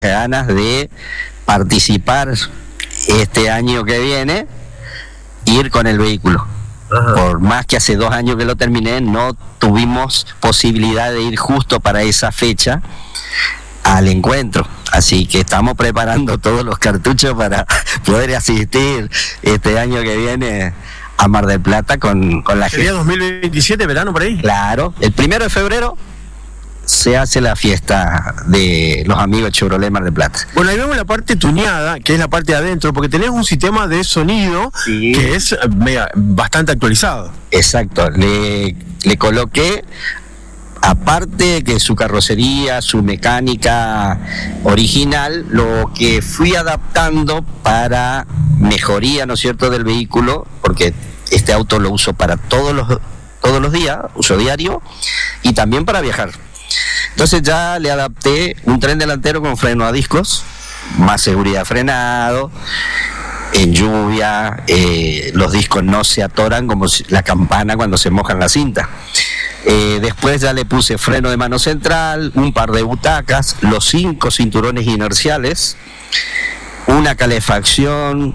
ganas de participar este año que viene, ir con el vehículo. Ajá. Por más que hace 2 años que lo terminé, no tuvimos posibilidad de ir justo para esa fecha al encuentro, así que estamos preparando todos los cartuchos para poder asistir este año que viene a Mar del Plata con la gente. ¿Sería 2027, verano por ahí? Claro, el 1 de febrero se hace la fiesta de los amigos Chevrolet Mar del Plata. Bueno, ahí vemos la parte tuneada, que es la parte de adentro, porque tenés un sistema de sonido que es bastante actualizado. Exacto, le coloqué, aparte que su carrocería, su mecánica original, lo que fui adaptando para mejoría, ¿no es cierto?, del vehículo, porque este auto lo uso para todos los días, uso diario, y también para viajar. Entonces ya le adapté un tren delantero con freno a discos, más seguridad frenado, en lluvia, los discos no se atoran como la campana cuando se mojan la cinta. Después ya le puse freno de mano central, un par de butacas, los 5 cinturones inerciales, una calefacción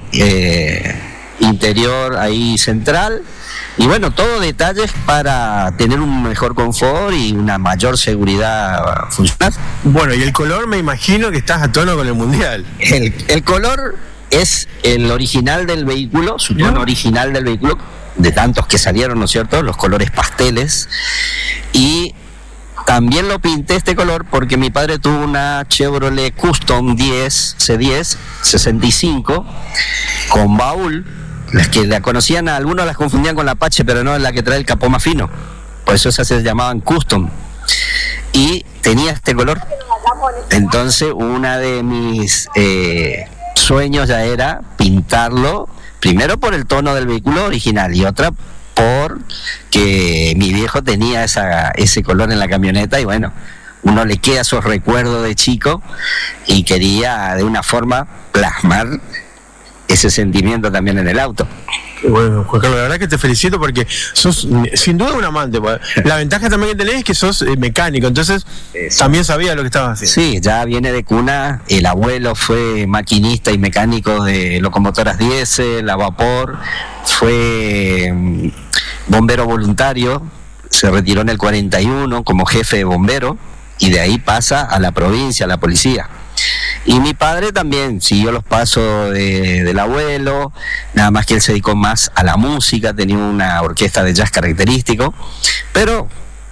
interior ahí central, y bueno, todo detalles para tener un mejor confort y una mayor seguridad funcional. Bueno, y el color, me imagino que estás a tono con el Mundial. El color es el original del vehículo, su tono original del vehículo, de tantos que salieron, ¿no es cierto?, los colores pasteles. Y también lo pinté este color porque mi padre tuvo una Chevrolet Custom C10 65 con baúl. Las que la conocían, algunos las confundían con la Apache, pero no es la que trae el capó más fino, por eso esas se llamaban Custom, y tenía este color. Entonces una de mis sueños ya era pintarlo, primero por el tono del vehículo original y otra por que mi viejo tenía ese color en la camioneta, y bueno, uno le queda esos recuerdos de chico y quería de una forma plasmar ese sentimiento también en el auto. Bueno, Juan Carlos, la verdad que te felicito porque sos sin duda un amante. La ventaja también que tenés es que sos mecánico, entonces también sabías lo que estabas haciendo. Sí, ya viene de cuna. El abuelo fue maquinista y mecánico de locomotoras diésel, a vapor, fue bombero voluntario, se retiró en el 41 como jefe de bombero y de ahí pasa a la provincia, a la policía. Y mi padre también siguió los pasos del abuelo, nada más que él se dedicó más a la música, tenía una orquesta de jazz característico, pero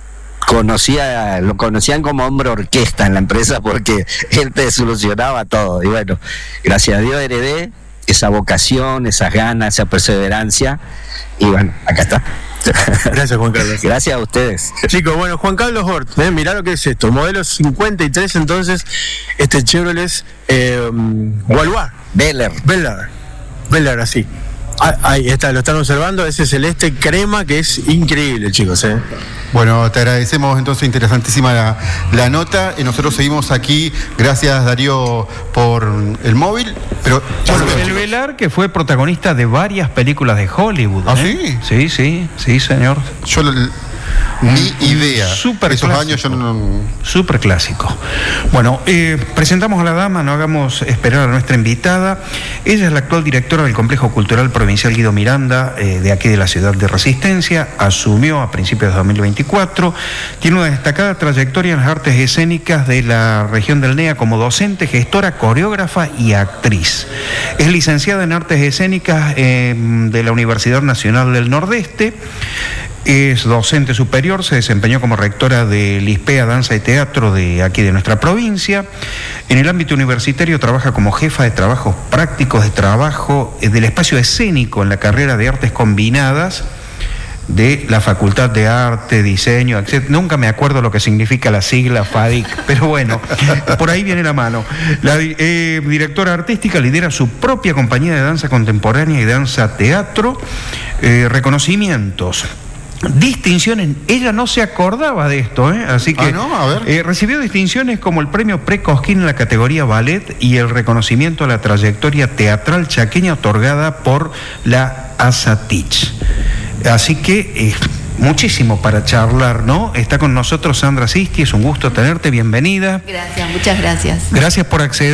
lo conocían como hombre orquesta en la empresa porque él te solucionaba todo. Y bueno, gracias a Dios heredé esa vocación, esas ganas, esa perseverancia, y bueno, acá está. Gracias, Juan Carlos. Gracias a ustedes. Chicos, bueno, Juan Carlos Hort, mirá lo que es esto, modelo 53, entonces, este Chevrolet Walois. Velar, así. Ahí está, lo están observando, ese celeste crema que es increíble, chicos. Bueno, te agradecemos entonces, interesantísima la nota, y nosotros seguimos aquí. Gracias, Darío, por el móvil. Pero el Velar, que fue protagonista de varias películas de Hollywood. ¿Ah, sí? Sí, señor. Yo ni idea. Súper esos clásico. Años yo no... Súper clásico. Bueno, presentamos a la dama, no hagamos esperar a nuestra invitada. Ella es la actual directora del Complejo Cultural Provincial Guido Miranda, de aquí de la ciudad de Resistencia. Asumió a principios de 2024. Tiene una destacada trayectoria en las artes escénicas de la región del NEA como docente, gestora, coreógrafa y actriz. Es licenciada en artes escénicas de la Universidad Nacional del Nordeste. Es docente superior, se desempeñó como rectora de Lispea Danza y Teatro de aquí de nuestra provincia. En el ámbito universitario trabaja como jefa de trabajos prácticos de trabajo del espacio escénico en la carrera de Artes Combinadas de la Facultad de Arte, Diseño, etc. Nunca me acuerdo lo que significa la sigla FADIC, pero bueno, por ahí viene la mano. La directora artística lidera su propia compañía de danza contemporánea y danza teatro. Reconocimientos, distinciones, ella no se acordaba de esto, así que recibió distinciones como el premio Pre-Cosquín en la categoría ballet y el reconocimiento a la trayectoria teatral chaqueña otorgada por la ASATICH. Así que muchísimo para charlar, ¿no? Está con nosotros Sandra Sisti, es un gusto tenerte, bienvenida. Gracias, muchas gracias. Gracias por acceder.